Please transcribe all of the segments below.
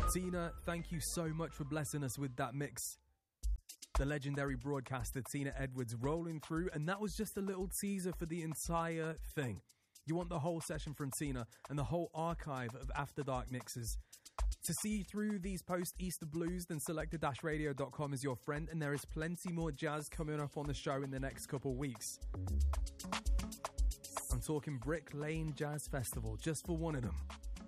Tina, thank you so much for blessing us with that mix. The legendary broadcaster Tina Edwards rolling through, and that was just a little teaser for the entire thing. You want the whole session from Tina and the whole archive of After Dark mixes. To see through these post-Easter blues, then selector-radio.com is your friend, and there is plenty more jazz coming up on the show in the next couple weeks. I'm talking Brick Lane Jazz Festival, just for one of them.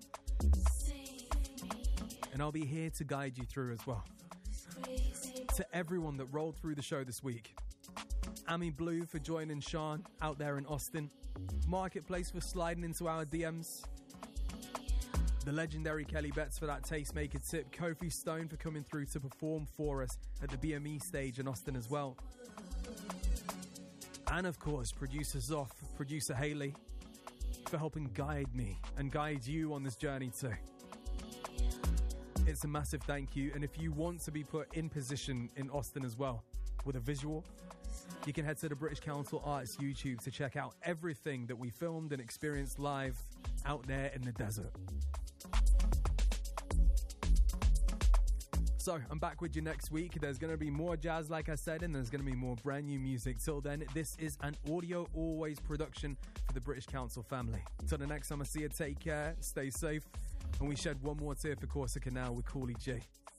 And I'll be here to guide you through as well. To everyone that rolled through the show this week. Amy Blue for joining Sean out there in Austin. Marketplace for sliding into our DMs. The legendary Kelly Betts for that tastemaker tip. Kofi Stone for coming through to perform for us at the BME stage in Austin as well. And of course, producer Zoff, producer Haley, for helping guide me and guide you on this journey too. It's a massive thank you. And if you want to be put in position in Austin as well with a visual, you can head to the British Council Arts YouTube to check out everything that we filmed and experienced live out there in the desert. So, I'm back with you next week. There's going to be more jazz, like I said, and there's going to be more brand new music. Till then, this is an Audio Always production for the British Council family. Till the next time I see you, take care, stay safe, and we shed one more tear for Corsica now with Cooley J.